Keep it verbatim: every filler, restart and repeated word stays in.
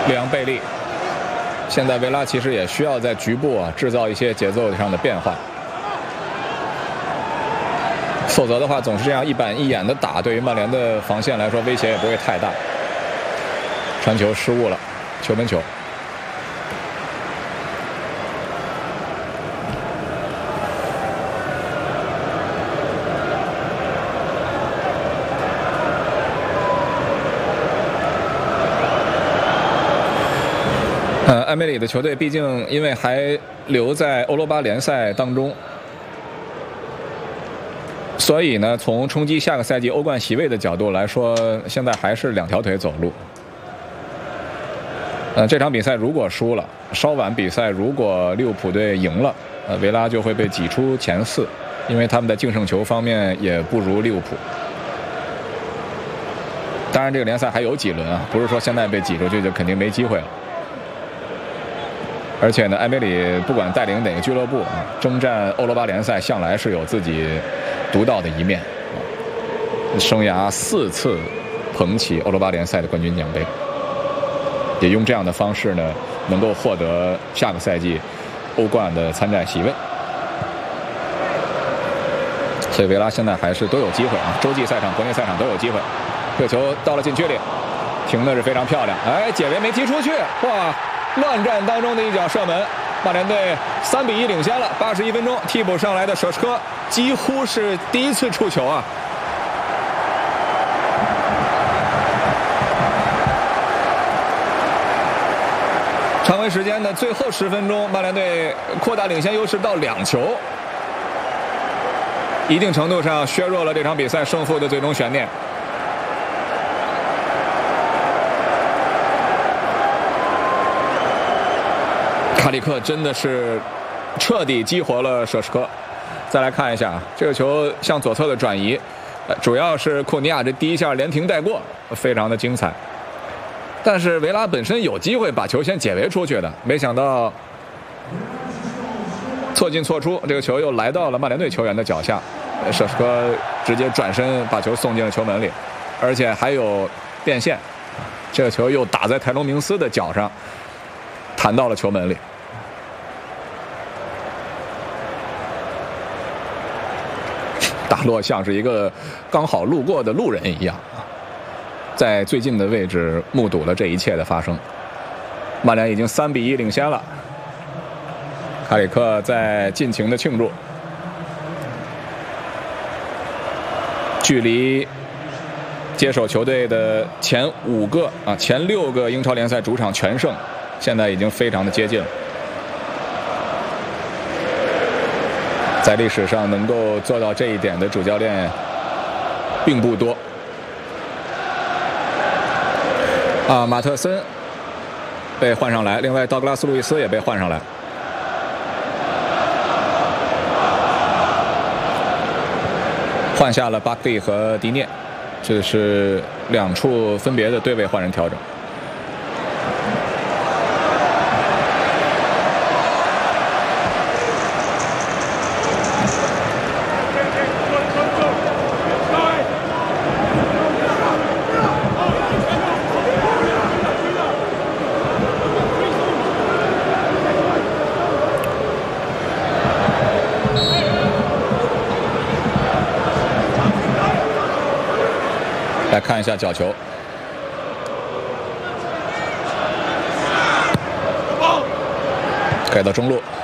里昂贝利。现在维拉其实也需要在局部啊制造一些节奏上的变化，否则的话总是这样一板一眼的打，对于曼联的防线来说威胁也不会太大。传球失误了，球门球。呃，埃梅里的球队毕竟因为还留在欧罗巴联赛当中，所以呢，从冲击下个赛季欧冠席位的角度来说，现在还是两条腿走路。呃，这场比赛如果输了，稍晚比赛如果利物浦队赢了，呃，维拉就会被挤出前四，因为他们的净胜球方面也不如利物浦。当然，这个联赛还有几轮啊，不是说现在被挤出去就肯定没机会了。而且呢，埃梅里不管带领哪个俱乐部啊，征战欧罗巴联赛向来是有自己独到的一面。生涯四次捧起欧罗巴联赛的冠军奖杯，也用这样的方式呢，能够获得下个赛季欧冠的参战席位。所以维拉现在还是都有机会啊，洲际赛场、国内赛场都有机会。这个球到了禁区里，停的是非常漂亮。哎，解围没踢出去，哇！乱战当中的一脚射门，曼联队三比一领先了。八十一分钟，替补上来的舍什科几乎是第一次触球啊！常规时间的最后十分钟，曼联队扩大领先优势到两球，一定程度上削弱了这场比赛胜负的最终悬念。卡里克真的是彻底激活了舍什科。再来看一下这个球向左侧的转移，主要是库尼亚这第一下连停带过，非常的精彩。但是维拉本身有机会把球先解围出去的，没想到错进错出，这个球又来到了曼联队球员的脚下，舍什科直接转身把球送进了球门里，而且还有变线，这个球又打在泰隆明斯的脚上，弹到了球门里。大洛像是一个刚好路过的路人一样，在最近的位置目睹了这一切的发生。曼联已经三比一领先了，卡里克在尽情的庆祝，距离接手球队的前五个啊前六个英超联赛主场全胜，现在已经非常的接近了。在历史上能够做到这一点的主教练并不多。啊，马特森被换上来，另外道格拉斯·路易斯也被换上来。换下了巴克利和迪涅，这是两处分别的对位换人调整。来看一下角球，给到中路，